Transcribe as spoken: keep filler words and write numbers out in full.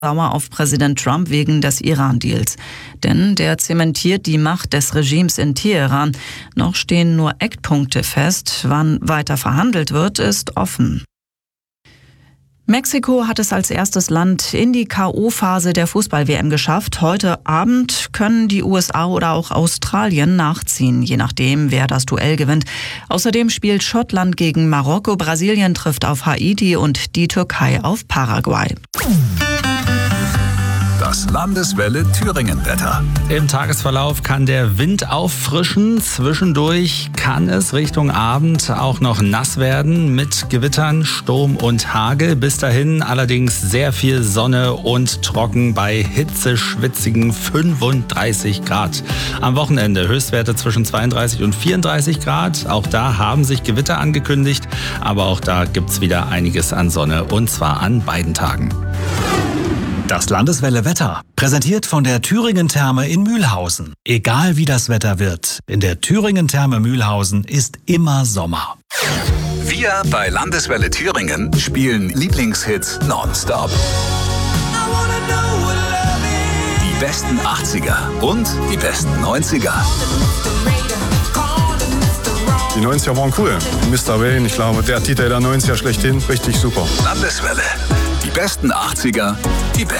sauer auf Präsident Trump wegen des Iran-Deals. Denn der zementiert die Macht des Regimes in Teheran. Noch stehen nur Eckpunkte fest. Wann weiter verhandelt wird, ist offen. Mexiko hat es als erstes Land in die K O-Phase der Fußball-W M geschafft. Heute Abend können die U S A oder auch Australien nachziehen, je nachdem, wer das Duell gewinnt. Außerdem spielt Schottland gegen Marokko, Brasilien trifft auf Haiti und die Türkei auf Paraguay. Das Landeswelle Thüringen-Wetter. Im Tagesverlauf kann der Wind auffrischen. Zwischendurch kann es Richtung Abend auch noch nass werden mit Gewittern, Sturm und Hagel. Bis dahin allerdings sehr viel Sonne und trocken bei hitzeschwitzigen fünfunddreißig Grad. Am Wochenende Höchstwerte zwischen zweiunddreißig und vierunddreißig Grad. Auch da haben sich Gewitter angekündigt, aber auch da gibt's wieder einiges an Sonne und zwar an beiden Tagen. Das Landeswelle Wetter, präsentiert von der Thüringen Therme in Mühlhausen. Egal wie das Wetter wird, in der Thüringen Therme Mühlhausen ist immer Sommer. Wir bei Landeswelle Thüringen spielen Lieblingshits nonstop. Die besten achtziger und die besten neunziger. Die neunziger waren cool. Mister Wayne, ich glaube, der Titel der neunziger schlechthin, richtig super. Landeswelle, die besten achtziger, die besten